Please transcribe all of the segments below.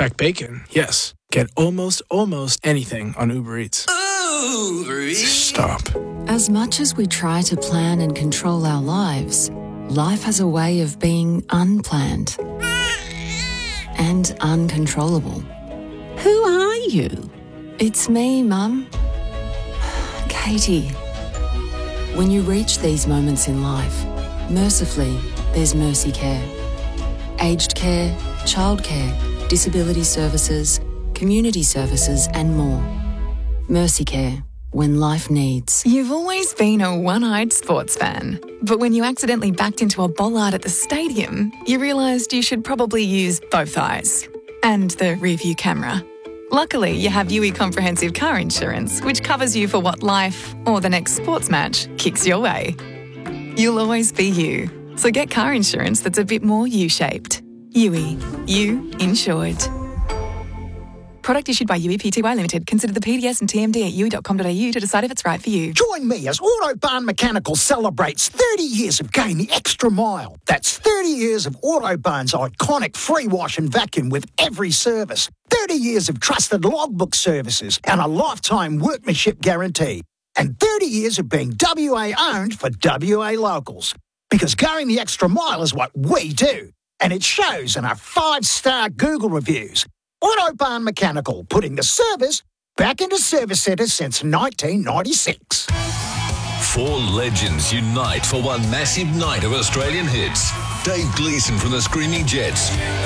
Back bacon, yes. Get almost anything on Uber Eats. Uber Eats. Stop. As much as we try to plan and control our lives, life has a way of being unplanned and uncontrollable. Who are you? It's me, Mum. Katie. When you reach these moments in life, mercifully, there's Mercy Care. Aged care, childcare, disability services, community services and more. Mercy Care, when life needs. You've always been a one-eyed sports fan, but when you accidentally backed into a bollard at the stadium, you realised you should probably use both eyes and the rear-view camera. Luckily, you have UE Comprehensive Car Insurance, which covers you for what life or the next sports match kicks your way. You'll always be you, so get car insurance that's a bit more U-shaped. UE. You insured. Product issued by UE Pty Limited. Consider the PDS and TMD at UE.com.au to decide if it's right for you. Join me as Autobahn Mechanical celebrates 30 years of going the extra mile. That's 30 years of Autobahn's iconic free wash and vacuum with every service. 30 years of trusted logbook services and a lifetime workmanship guarantee. And 30 years of being WA owned for WA locals. Because going the extra mile is what we do. And it shows in our 5-star Google reviews. Autobahn Mechanical, putting the service back into service centres since 1996. Four legends unite for one massive night of Australian hits. Dave Gleeson from the Screaming Jets.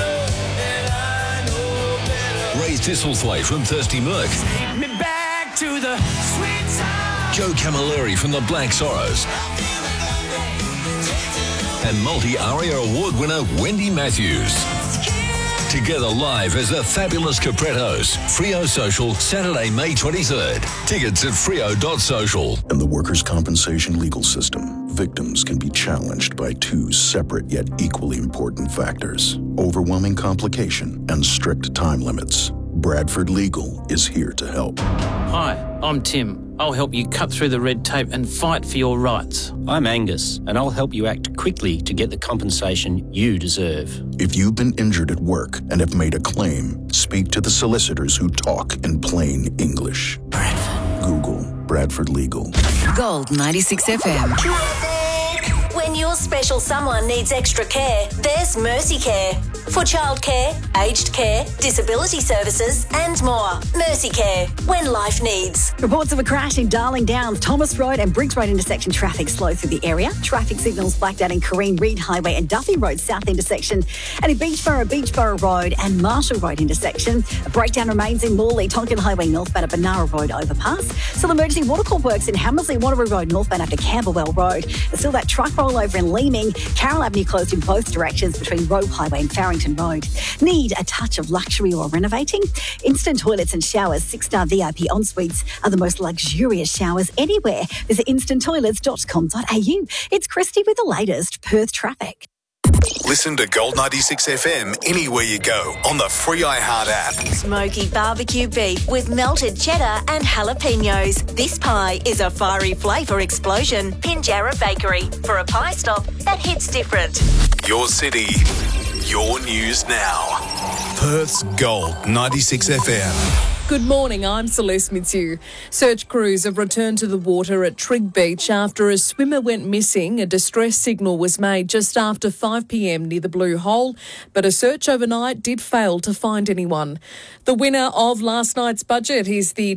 Ray Thistlethwaite from Thirsty Merc. Take me back to the sweet time. Joe Camilleri from the Black Sorrows. And multi-ARIA award winner Wendy Matthews. Together live as the fabulous Caprettos. Freo Social, Saturday, May 23rd. Tickets at freo.social. In the workers' compensation legal system, victims can be challenged by two separate yet equally important factors: overwhelming complication and strict time limits. Bradford Legal is here to help. Hi, I'm Tim. I'll help you cut through the red tape and fight for your rights. I'm Angus, and I'll help you act quickly to get the compensation you deserve. If you've been injured at work and have made a claim, speak to the solicitors who talk in plain English. Bradford. Google Bradford Legal. Gold 96 FM. When your special someone needs extra care, there's Mercy Care. For childcare, aged care, disability services and more. Mercy Care, when life needs. Reports of a crash in Darling Downs, Thomas Road and Briggs Road intersection. Traffic slow through the area. Traffic signals blacked out in Corrine Reid Highway and Duffy Road South intersection. And in Beachborough Road and Marshall Road intersection. A breakdown remains in Morley, Tonkin Highway northbound at Benara Road overpass. Still emergency watercourse works in Hammersley, Wanneroo Road northbound after Camberwell Road. There's still that truck rollover in Leeming. Carroll Avenue closed in both directions between Roe Highway and Farrington Road. Need a touch of luxury or renovating? Instant toilets and showers, 6-star VIP en-suites are the most luxurious showers anywhere. Visit instanttoilets.com.au. It's Christy with the latest Perth traffic. Listen to Gold 96 FM anywhere you go on the free iHeart app. Smoky barbecue beef with melted cheddar and jalapenos. This pie is a fiery flavour explosion. Pinjarra Bakery, for a pie stop that hits different. Your city, your news now. Perth's Gold 96 FM. Good morning, I'm Celeste Mitsu. Search crews have returned to the water at Trigg Beach after a swimmer went missing. A distress signal was made just after 5 p.m. near the Blue Hole, but a search overnight did fail to find anyone. The winner of last night's budget is the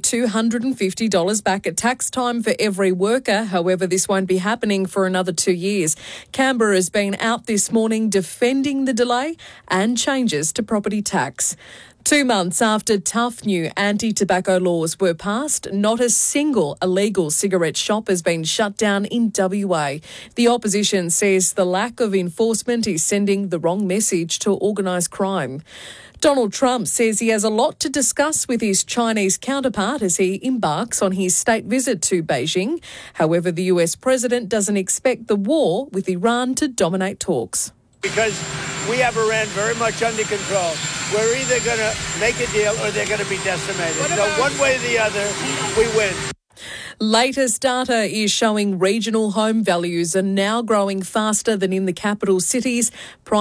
$250 back at tax time for every worker. However, this won't be happening for another 2 years. Canberra has been out this morning defending the delay and changes to property tax. 2 months after tough new anti-tobacco laws were passed, not a single illegal cigarette shop has been shut down in WA. The opposition says the lack of enforcement is sending the wrong message to organised crime. Donald Trump says he has a lot to discuss with his Chinese counterpart as he embarks on his state visit to Beijing. However, the US president doesn't expect the war with Iran to dominate talks. Because we have Iran very much under control. We're either going to make a deal or they're going to be decimated. So one way or the other, we win. Latest data is showing regional home values are now growing faster than in the capital cities.